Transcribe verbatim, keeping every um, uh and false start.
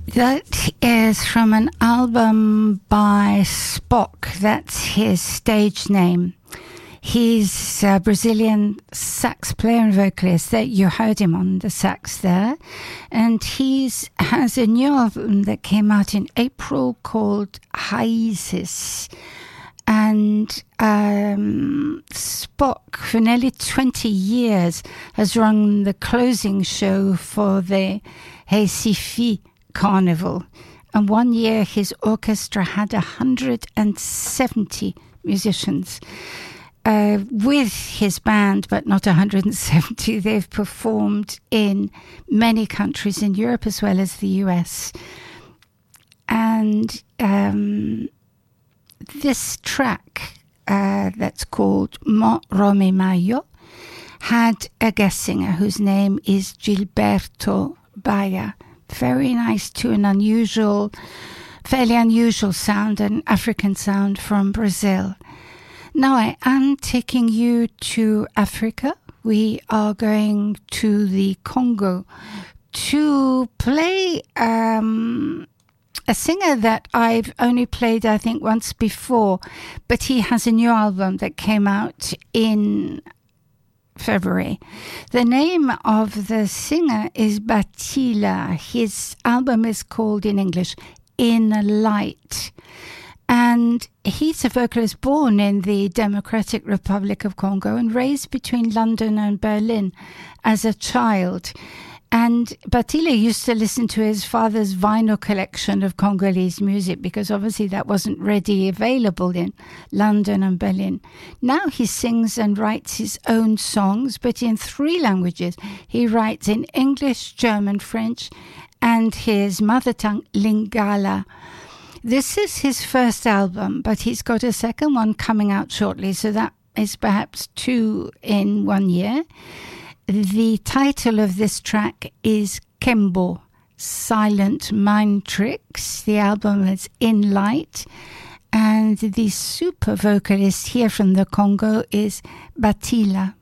That is from an album by Spock. That's his stage name. He's a Brazilian sax player and vocalist. That you heard him on the sax there. And he has a new album that came out in April called Raízes. And um, Spock, for nearly twenty years, has run the closing show for the Recife Carnival. And one year his orchestra had one hundred seventy musicians. Uh, with his band, but not one hundred seventy, they've performed in many countries in Europe as well as the U S. And um, this track uh, that's called Mo Rome Maio had a guest singer whose name is Gilberto Baia. Very nice to an unusual, fairly unusual sound, an African sound from Brazil. Now I am taking you to Africa. We are going to the Congo to play um, a singer that I've only played, I think, once before, but he has a new album that came out in February. The name of the singer is Batila. His album is called in English, In Light. And he's a vocalist born in the Democratic Republic of Congo and raised between London and Berlin as a child. And Batila used to listen to his father's vinyl collection of Congolese music because obviously that wasn't readily available in London and Berlin. Now he sings and writes his own songs, but in three languages. He writes in English, German, French, and his mother tongue, Lingala. This is his first album, but he's got a second one coming out shortly, so that is perhaps two in one year. The title of this track is Kembo, Silent Mind Tricks. The album is In Light, and the super vocalist here from the Congo is Batila.